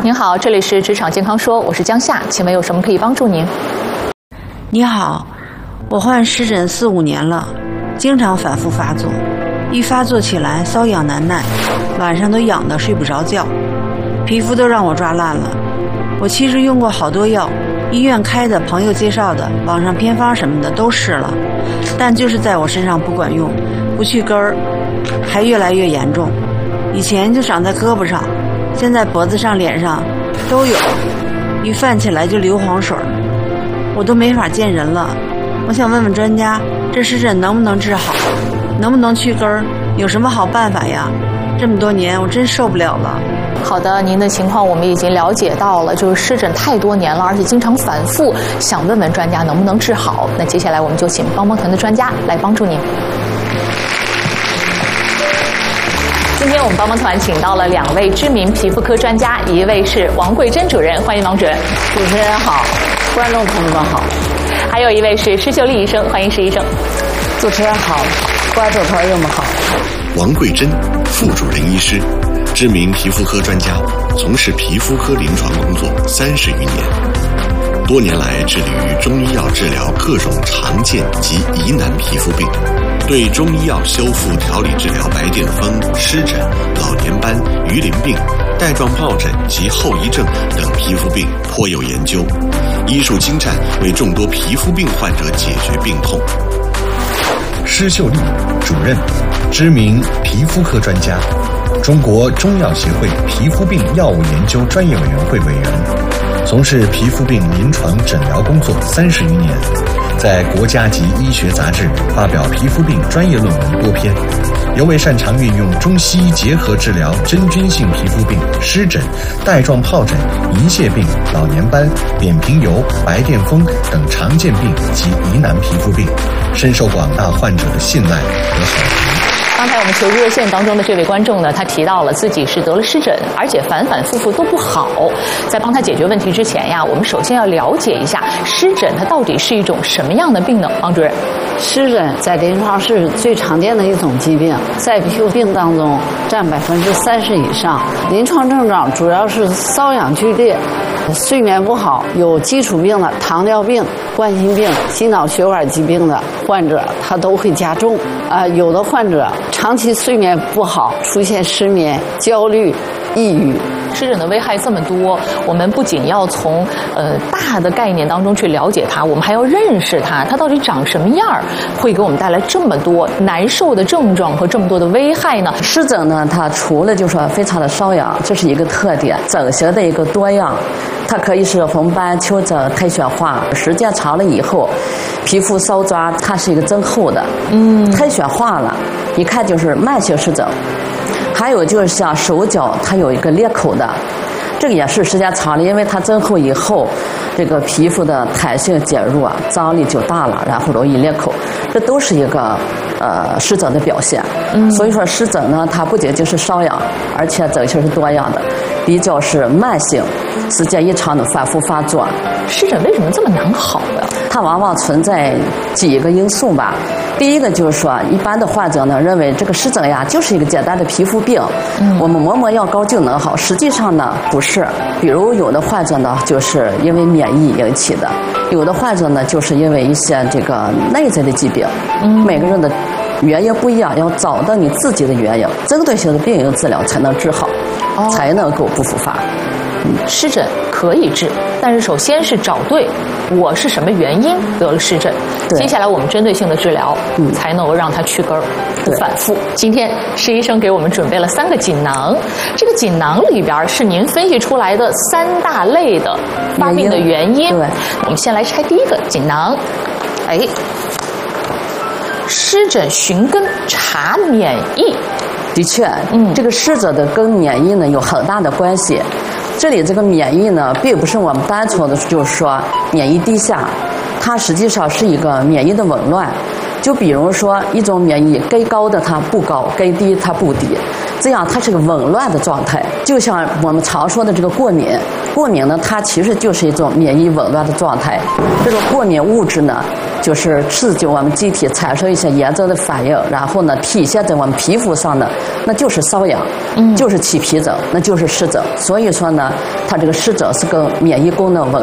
您好，这里是职场健康说，我是江夏，请问有什么可以帮助您？ 你好，我患湿疹4、5年了，经常反复发作，一发作起来瘙痒难耐，晚上都痒得睡不着觉，皮肤都让我抓烂了。我其实用过好多药，医院开的、朋友介绍的、网上偏方什么的都试了，但就是在我身上不管用，不去根儿，还越来越严重。以前就长在胳膊上，现在脖子上、脸上都有，一犯起来就流黄水，我都没法见人了。我想问问专家，这湿疹能不能治好？能不能去根儿？有什么好办法呀？这么多年我真受不了了。 好的，您的情况我们已经了解到了，就是湿疹太多年了，而且经常反复，想问问专家能不能治好。那接下来我们就请帮帮团的专家来帮助您。今天我们帮帮团请到了2位知名皮肤科专家，一位是王桂珍主任，欢迎王主任。 主持人好，观众朋友们好。 还有一位是施秀丽医生，欢迎施医生。 主持人好，观众朋友们好。 王桂珍，副主任医师，知名皮肤科专家，从事皮肤科临床工作30余年，多年来致力于中医药治疗各种常见及疑难皮肤病，对中医药修复调理治疗白癜风、湿疹、老年斑、鱼鳞病、带状疱疹及后遗症等皮肤病颇有研究，医术精湛，为众多皮肤病患者解决病痛。 施秀丽，主任，知名皮肤科专家，中国中药协会皮肤病药物研究专业委员会委员，从事皮肤病临床诊疗工作30余年，在国家级医学杂志发表皮肤病专业论文多篇，尤为擅长运用中西医结合治疗真菌性皮肤病、湿疹、带状疱疹、银屑病、老年斑、扁平疣、白癜风等常见病及疑难皮肤病，深受广大患者的信赖和好评。 刚才我们求助热线当中的这位观众呢，他提到了自己是得了湿疹，而且反反复复都不好。在帮他解决问题之前呀，我们首先要了解一下湿疹它到底是一种什么样的病呢？王主任， 湿疹在临床是最常见的一种疾病，在皮肤病当中占30%以上。临床症状主要是瘙痒剧烈，睡眠不好，有基础病的糖尿病、冠心病、心脑血管疾病的患者，他都会加重。有的患者长期睡眠不好，出现失眠、焦虑、抑郁。 湿疹的危害这么多，我们不仅要从大的概念当中去了解它，我们还要认识它，它到底长什么样，会给我们带来这么多难受的症状和这么多的危害呢？ 湿疹呢，它除了就说非常的瘙痒，这是一个特点，疹型的一个多样，它可以是红斑、丘疹、苔藓化，时间长了以后，皮肤搔抓，它是一个增厚的，苔藓化了，一看就是慢性湿疹。还有就是像手脚，它有一个裂口的，这个也是时间长了，因为它增厚以后，这个皮肤的弹性减弱，张力就大了，然后容易裂口，这都是一个湿疹的表现。所以说湿疹呢，它不仅就是瘙痒，而且疹型是多样的，比较是慢性，时间一长的反复发作。 湿疹为什么这么难好呀？ 它往往存在几个因素吧。第一个就是说，一般的患者呢认为这个湿疹呀就是一个简单的皮肤病，我们抹抹药膏就能好。实际上呢不是，比如有的患者呢就是因为免疫引起的，有的患者呢就是因为一些这个内在的疾病，每个人的原因不一样，要找到你自己的原因，针对性的病因治疗才能治好，才能够不复发。 湿疹可以治，但是首先是找对我是什么原因得了湿疹，接下来我们针对性的治疗，才能够让它去根儿不反复。今天施医生给我们准备了3个锦囊，这个锦囊里边是您分析出来的3大类的发病的原因。对，我们先来拆第一个锦囊。湿疹寻根查免疫。 的确，这个湿疹的跟免疫呢有很大的关系。这里这个免疫呢，并不是我们单纯的就是说免疫低下，它实际上是一个免疫的紊乱。就比如说一种免疫该高的它不高，该低它不低，这样它是个紊乱的状态。就像我们常说的这个过敏，过敏呢它其实就是一种免疫紊乱的状态。这种过敏物质呢， 就是刺激我们机体产生一些炎症的反应，然后呢体现在我们皮肤上的，那就是瘙痒，就是起皮疹，那就是湿疹。所以说呢，它这个湿疹是跟免疫功能紊